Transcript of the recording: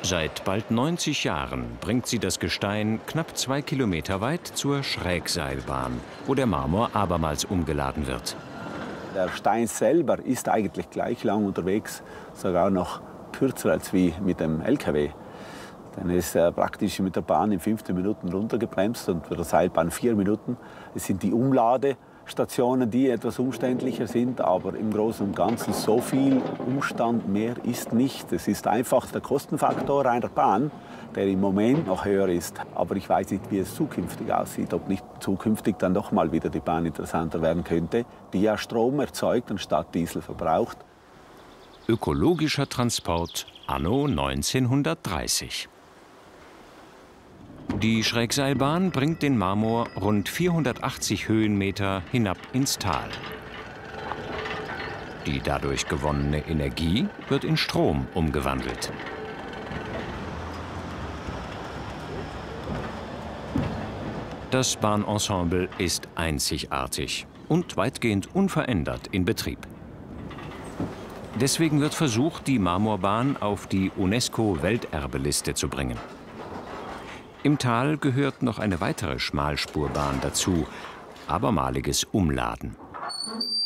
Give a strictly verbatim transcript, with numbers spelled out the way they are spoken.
Seit bald neunzig Jahren bringt sie das Gestein knapp zwei Kilometer weit zur Schrägseilbahn, wo der Marmor abermals umgeladen wird. Der Stein selber ist eigentlich gleich lang unterwegs, sogar noch kürzer als wie mit dem L K W. Dann ist er praktisch mit der Bahn in fünfzehn Minuten runtergebremst und mit der Seilbahn vier Minuten. Es sind die Umladestationen, die etwas umständlicher sind, aber im Großen und Ganzen so viel Umstand mehr ist nicht. Es ist einfach der Kostenfaktor einer Bahn, der im Moment noch höher ist. Aber ich weiß nicht, wie es zukünftig aussieht, ob nicht zukünftig dann doch mal wieder die Bahn interessanter werden könnte, die ja Strom erzeugt anstatt Diesel verbraucht. Ökologischer Transport anno neunzehnhundertdreißig. Die Schrägseilbahn bringt den Marmor rund vierhundertachtzig Höhenmeter hinab ins Tal. Die dadurch gewonnene Energie wird in Strom umgewandelt. Das Bahnensemble ist einzigartig und weitgehend unverändert in Betrieb. Deswegen wird versucht, die Marmorbahn auf die UNESCO-Welterbeliste zu bringen. Im Tal gehört noch eine weitere Schmalspurbahn dazu, abermaliges Umladen.